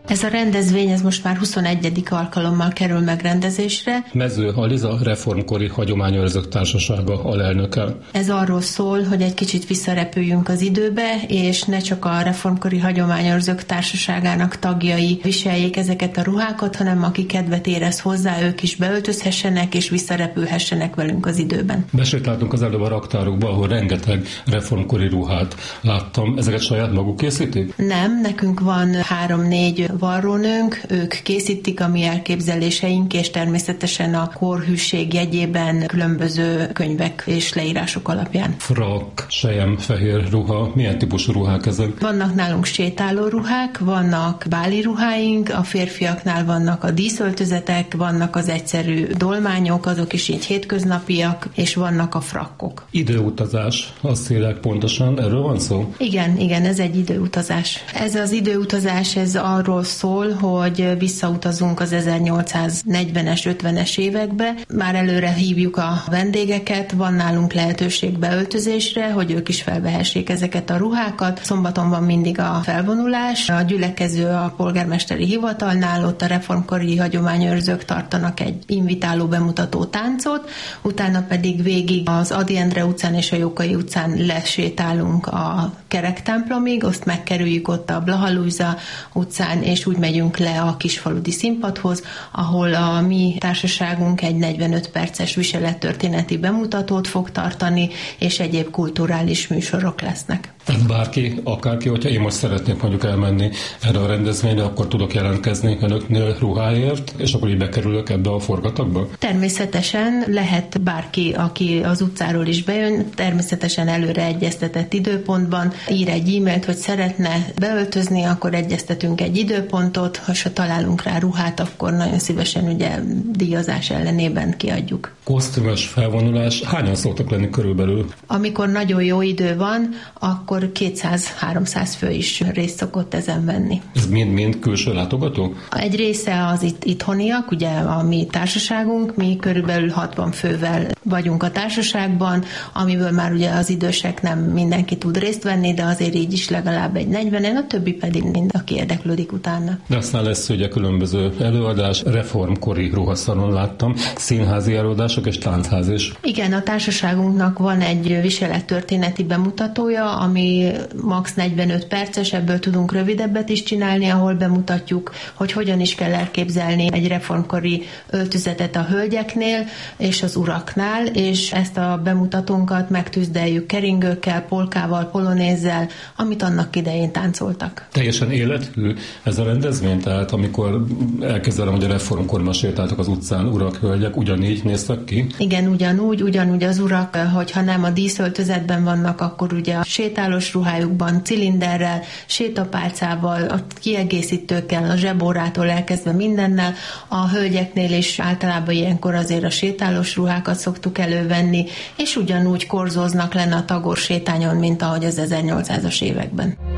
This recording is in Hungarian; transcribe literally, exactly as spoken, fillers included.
Ez a rendezvény ez most már huszonegyedik alkalommal kerül megrendezésre. Mező Aliza reformkori hagyományőrzők társasága alelnöke. Ez arról szól, hogy egy kicsit visszarepüljünk az időbe, és ne csak a reformkori hagyományőrzők társaságának tagjai viseljék ezeket a ruhákat, hanem aki kedvet érez hozzá, ők is beöltözhessenek és visszarepülhessenek velünk az időben. Besétáltunk az előbb a raktárokba, ahol rengeteg reformkori ruhát láttam. Ezeket saját maguk készítik? Nem, nekünk van három-négy varrónőnk, ők készítik a mi elképzeléseink, és természetesen a korhűség jegyében különböző könyvek és leírások alapján. Frak, sejem, fehér ruha, milyen típusú ruhák ezek? Vannak nálunk sétáló ruhák, vannak báli ruháink, a férfiaknál vannak a díszöltözetek, vannak az egyszerű dolmányok, azok is így hétköznapiak, és vannak a frakkok. Időutazás, azt írják pontosan, erről van szó? Igen, igen, ez egy időutazás. Ez az időutazás, ez arról szól, hogy visszautazunk az ezernyolcszáznegyvenes, ötvenes évekbe. Már előre hívjuk a vendégeket, van nálunk lehetőség beöltözésre, hogy ők is felvehessék ezeket a ruhákat. Szombaton van mindig a felvonulás. A gyülekező a polgármesteri hivatalnál, ott a reformkori hagyományőrzők tartanak egy invitáló bemutató táncot, utána pedig végig az Ady Endre utcán és a Jókai utcán lesétálunk a Kerektemplomig, azt megkerüljük ott a Blaha Lujza utcán, és úgy megyünk le a Kisfaludi Színpadhoz, ahol a mi társaságunk egy negyvenöt perces viselettörténeti bemutatót fog tartani, és egyéb kulturális műsorok lesznek. Tehát bárki, akárki, hogyha én most szeretnék mondjuk elmenni erre a rendezvényre, akkor tudok jelentkezni önöknél ruháért, és akkor így bekerülök ebbe a forgatagba? Természetesen lehet bárki, aki az utcáról is bejön, természetesen előre egyeztetett időpontban ír egy e-mailt, hogy szeretne beöltözni, akkor egyeztetünk egy időpontot, ha se találunk rá ruhát, akkor nagyon szívesen ugye díjazás ellenében kiadjuk. Kosztümös felvonulás, hányan szoktak lenni körülbelül? Amikor nagyon jó idő van, akkor kétszáz-háromszáz fő is részt szokott ezen venni. Ez mind-mind külső látogató? Egy része az itt itthoniak, ugye a mi társaságunk, mi körülbelül hatvan fővel vagyunk a társaságban, amiből már ugye az idősek nem mindenki tud részt venni, de azért így is legalább egy negyvenen, a többi pedig mind, aki érdeklődik utána. De aztán lesz ugye különböző előadás, reformkori ruhaszalon láttam, színházi előadások és táncház is. Igen, a társaságunknak van egy viselettörténeti bemutatója, ami max. negyvenöt perces, ebből tudunk rövidebbet is csinálni, ahol bemutatjuk, hogy hogyan is kell elképzelni egy reformkori öltözetet a hölgyeknél és az uraknál, és ezt a bemutatónkat megtűzdeljük keringőkkel, polkával, polonézzel, amit annak idején táncoltak. Teljesen élethű ez a rendezvény, tehát amikor elképzelem, hogy a reformkor ma sétáltak az utcán urak, hölgyek, ugyanígy néztek ki? Igen, ugyanúgy, ugyanúgy az urak, hogyha nem a díszöltözetben vannak, akkor ugye a sétálós ruhájukban, cilinderrel, sétapálcával, a kiegészítőkkel, a zsebórától elkezdve mindennel. A hölgyeknél is általában ilyenkor azért a sétálós ruhákat szoktuk elővenni, és ugyanúgy korzóznak lenne a tagos sétányon, mint ahogy az ezernyolcszázas években.